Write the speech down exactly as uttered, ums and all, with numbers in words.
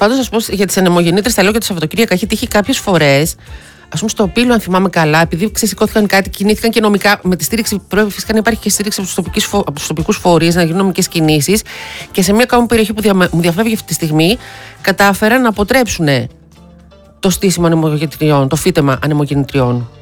πάντως, ας πω για τις ανεμογεννήτρες, τα λέω για το Σαββατοκύριακο, έχει τύχει κάποιες φορές. Ας πούμε, στο Πύλο, αν θυμάμαι καλά, επειδή ξεσηκώθηκαν κάτι, κινήθηκαν και νομικά. Με τη στήριξη, πρέπει φυσικά να υπάρχει και στήριξη από τους τοπικούς φορείς, να γίνουν νομικές κινήσεις. Και σε μια κάπου περιοχή που δια, μου διαφεύγει αυτή τη στιγμή, κατάφεραν να αποτρέψουν το στήσιμο ανεμογεννητριών, το φύτεμα ανεμογεννητριών.